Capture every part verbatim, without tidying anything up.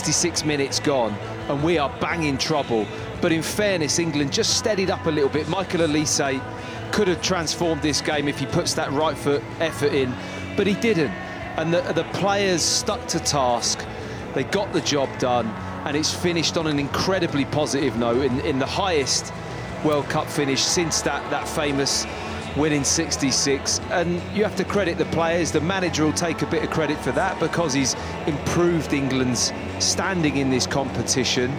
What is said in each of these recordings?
sixty-six minutes gone, and we are banging trouble. But in fairness, England just steadied up a little bit. Michael Olise could have transformed this game if he puts that right foot effort in, but he didn't. And the, the players stuck to task. They got the job done, and it's finished on an incredibly positive note in, in the highest World Cup finish since that, that famous win in sixty-six. And you have to credit the players. The manager will take a bit of credit for that because he's improved England's standing in this competition.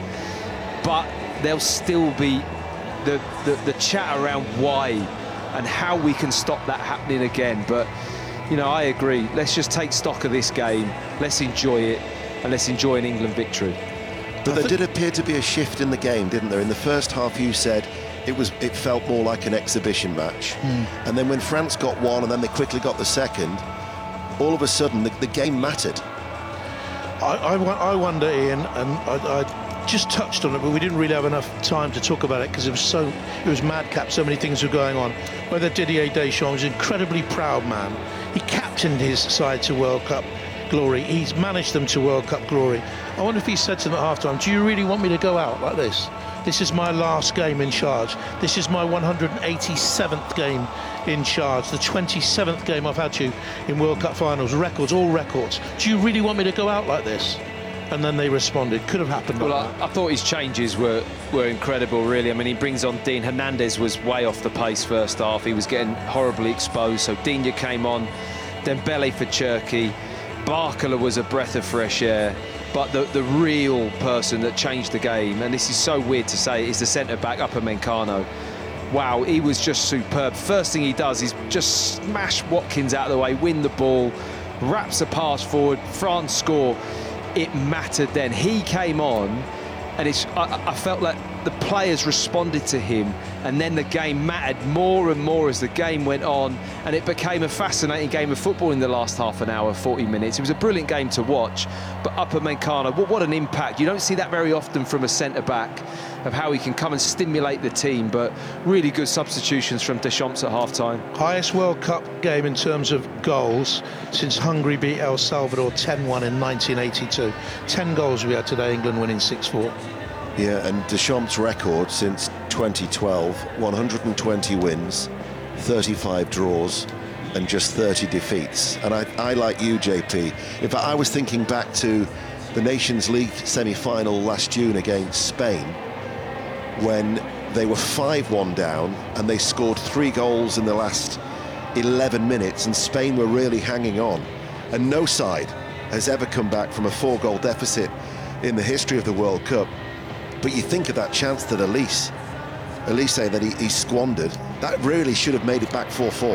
But there'll still be the, the, the chat around why and how we can stop that happening again. But, you know, I agree. Let's just take stock of this game. Let's enjoy it, and let's enjoy an England victory. But there did appear to be a shift in the game, didn't there? In the first half, you said it was it felt more like an exhibition match. Mm. And then when France got one and then they quickly got the second, all of a sudden the, the game mattered. I, I, I wonder, Ian, and I, I just touched on it, but we didn't really have enough time to talk about it because it was so, it was madcap, so many things were going on. Whether Didier Deschamps was an incredibly proud man. He captained his side to World Cup glory. He's managed them to World Cup glory. I wonder if he said to them at half-time, do you really want me to go out like this? This is my last game in charge. This is my one hundred eighty-seventh game in charge, the twenty-seventh game I've had you in World Cup finals, records, all records. Do you really want me to go out like this? And then they responded. Could have happened. Well, like I, I thought his changes were, were incredible, really. I mean, he brings on Dean. Hernandez was way off the pace first half. He was getting horribly exposed. So Digne came on, Dembele for Cherki. Barcola was a breath of fresh air. But the, the real person that changed the game, and this is so weird to say, is the centre-back, Upamecano. Wow, he was just superb. First thing he does is just smash Watkins out of the way, win the ball, wraps a pass forward, France score. It mattered then. He came on, and it's, I, I felt like the players responded to him, and then the game mattered more and more as the game went on, and it became a fascinating game of football in the last half an hour, forty minutes. It was a brilliant game to watch, but Upamecano, what, what an impact. You don't see that very often from a centre-back, of how he can come and stimulate the team, but really good substitutions from Deschamps at half-time. Highest World Cup game in terms of goals since Hungary beat El Salvador ten one in nineteen eighty-two. ten goals we had today, England winning six four. Yeah, and Deschamps' record since twenty twelve, one hundred twenty wins, thirty-five draws, and just thirty defeats. And I, I like you, J P, if I was thinking back to the Nations League semi-final last June against Spain, when they were five one down and they scored three goals in the last eleven minutes, and Spain were really hanging on. And no side has ever come back from a four-goal deficit in the history of the World Cup. But you think of that chance that Olise, Olise that he, he squandered, that really should have made it back four four.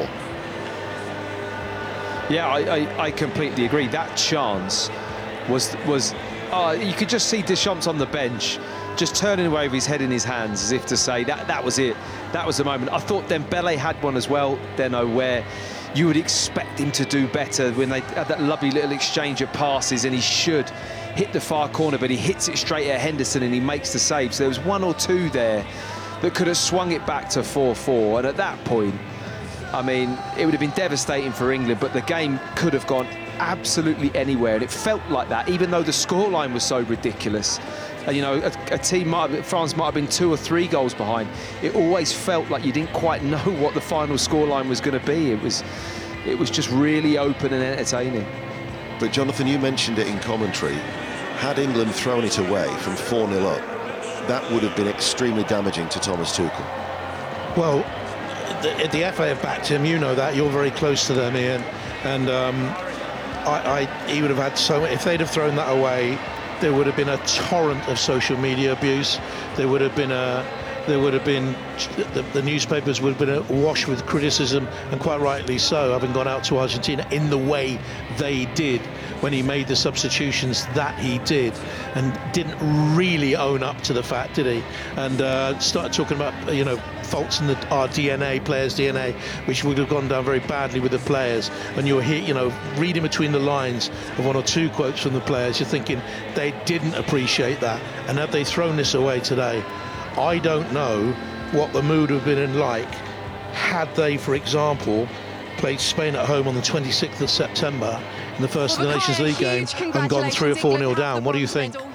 Yeah, I, I, I completely agree. That chance was, was uh, you could just see Deschamps on the bench, just turning away with his head in his hands as if to say that that was it, that was the moment. I thought Dembele had one as well, Deno, where you would expect him to do better when they had that lovely little exchange of passes, and he should hit the far corner, but he hits it straight at Henderson and he makes the save. So there was one or two there that could have swung it back to four four, and at that point, I mean, it would have been devastating for England, but the game could have gone absolutely anywhere, and it felt like that, even though the scoreline was so ridiculous. And, you know, a, a team, might have, France might have been two or three goals behind. It always felt like you didn't quite know what the final scoreline was going to be. It was, it was just really open and entertaining. But Jonathan, you mentioned it in commentary. Had England thrown it away from four nil up, that would have been extremely damaging to Thomas Tuchel. Well, the, the F A have backed him, you know that. You're very close to them, Ian. And um, I, I, he would have had so... If they'd have thrown that away, there would have been a torrent of social media abuse. There would have been a... There would have been, the, the newspapers would have been awash with criticism, and quite rightly so, having gone out to Argentina in the way they did when he made the substitutions that he did, and didn't really own up to the fact, did he? And uh, started talking about, you know, faults in the, our D N A, players' D N A, which would have gone down very badly with the players. And you're here, you know, reading between the lines of one or two quotes from the players, you're thinking they didn't appreciate that. And had they thrown this away today, I don't know what the mood would have been like had they, for example, played Spain at home on the twenty-sixth of September in the first of the Nations League game and gone three or four nil down. What do you think?